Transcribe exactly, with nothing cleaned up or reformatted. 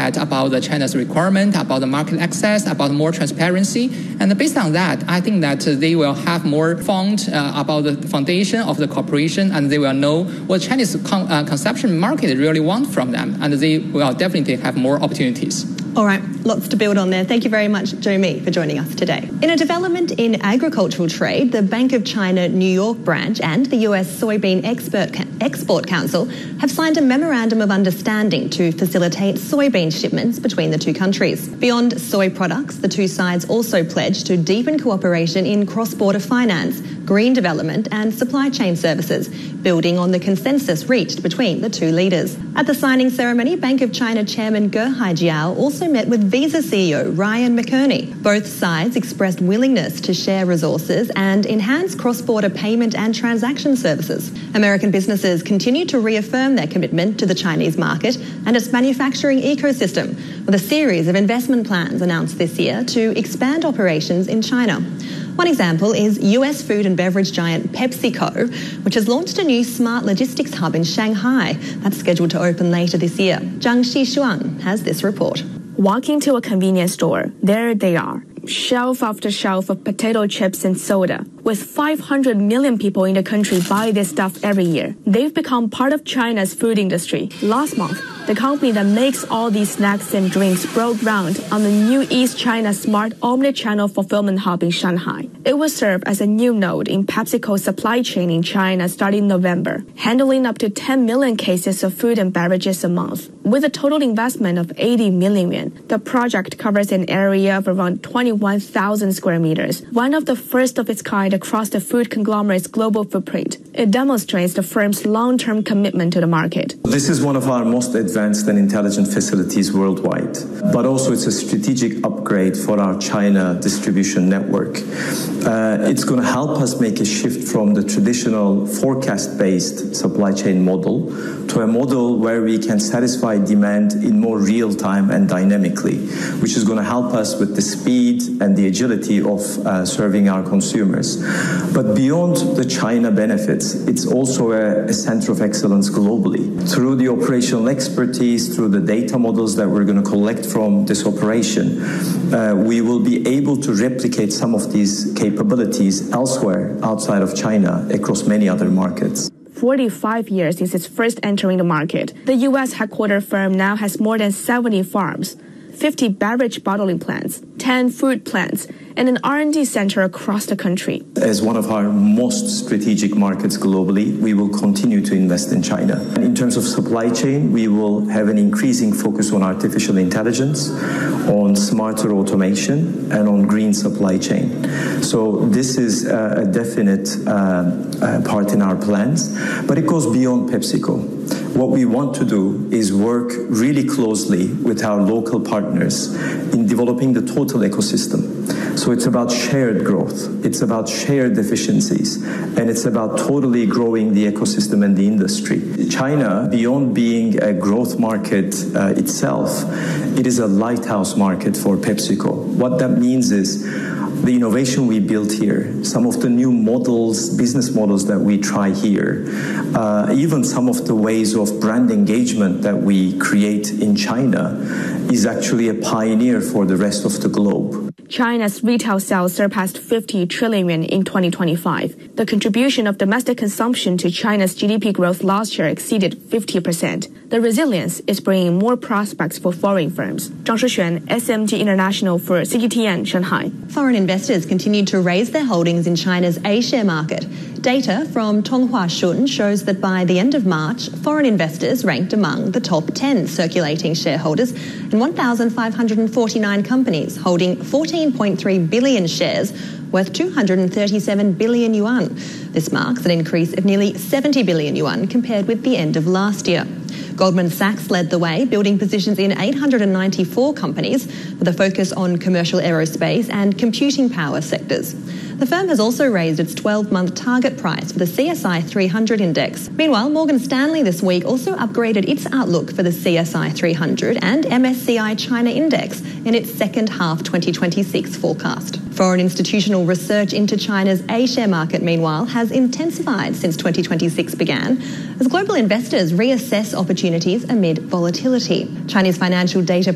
that about the China's requirement, about the market access, about more transparency. And based on that, I think that they will have more fund uh, about the foundation of the corporation, and they will know what Chinese con- uh, consumption market really want from them, and they will definitely have more opportunities. All right, lots to build on there. Thank you very much, Zhou Mi, for joining us today. In a development in agricultural trade, the Bank of China New York branch and the U S Soybean Expert Export Council have signed a memorandum of understanding to facilitate soybean shipments between the two countries. Beyond soy products, the two sides also pledged to deepen cooperation in cross-border finance, green development and supply chain services, building on the consensus reached between the two leaders. At the signing ceremony, Bank of China Chairman Ge Haijiao also met with Visa C E O Ryan McKerney. Both sides expressed willingness to share resources and enhance cross-border payment and transaction services. American businesses continue to reaffirm their commitment to the Chinese market and its manufacturing ecosystem, with a series of investment plans announced this year to expand operations in China. One example is U S food and beverage giant PepsiCo, which has launched a new smart logistics hub in Shanghai that's scheduled to open later this year. Zhang Xishuang has this report. Walking to a convenience store, there they are, shelf after shelf of potato chips and soda. With five hundred million people in the country buy this stuff every year, they've become part of China's food industry. Last month, the company that makes all these snacks and drinks broke ground on the new East China Smart Omnichannel Fulfillment Hub in Shanghai. It will serve as a new node in PepsiCo's supply chain in China starting November, handling up to ten million cases of food and beverages a month. With a total investment of eighty million yuan, the project covers an area of around twenty-one thousand square meters, one of the first of its kind across the food conglomerate's global footprint. It demonstrates the firm's long-term commitment to the market. This is one of our most advanced and intelligent facilities worldwide, but also it's a strategic upgrade for our China distribution network. Uh, it's going to help us make a shift from the traditional forecast-based supply chain model to a model where we can satisfy demand in more real time and dynamically, which is going to help us with the speed and the agility of uh, serving our consumers. But beyond the China benefits, it's also a, a center of excellence globally. Through the operational expertise, through the data models that we're going to collect from this operation, uh, we will be able to replicate some of these capabilities elsewhere outside of China across many other markets. forty-five years since its first entering the market, the U S headquartered firm now has more than seventy farms, fifty beverage bottling plants, ten food plants, and an R and D center across the country. As one of our most strategic markets globally, we will continue to invest in China. In terms of supply chain, we will have an increasing focus on artificial intelligence, on smarter automation, and on green supply chain. So this is a definite uh, uh, part in our plans, but it goes beyond PepsiCo. What we want to do is work really closely with our local partners in developing the total ecosystem. So it's about shared growth, it's about shared efficiencies, and it's about totally growing the ecosystem and the industry. China, beyond being a growth market uh, itself, it is a lighthouse market for PepsiCo. What that means is the innovation we built here, some of the new models, business models that we try here, uh, even some of the ways of brand engagement that we create in China is actually a pioneer for the rest of the globe. China's retail sales surpassed fifty trillion yuan in twenty twenty-five. The contribution of domestic consumption to China's G D P growth last year exceeded fifty percent. The resilience is bringing more prospects for foreign firms. Zhang Shixuan, S M G International for C G T N, Shanghai. Foreign investors continue to raise their holdings in China's A-share market. Data from Tonghua Shun shows that by the end of March, foreign investors ranked among the top ten circulating shareholders in one thousand five hundred forty-nine companies, holding fourteen point three billion shares worth two hundred thirty-seven billion yuan. This marks an increase of nearly seventy billion yuan compared with the end of last year. Goldman Sachs led the way, building positions in eight hundred ninety-four companies with a focus on commercial aerospace and computing power sectors. The firm has also raised its twelve-month target price for the C S I three hundred index. Meanwhile, Morgan Stanley this week also upgraded its outlook for the C S I three hundred and M S C I China index in its second half twenty twenty-six forecast. Foreign institutional research into China's A-share market, meanwhile, has intensified since twenty twenty-six began as global investors reassess opportunities amid volatility. Chinese financial data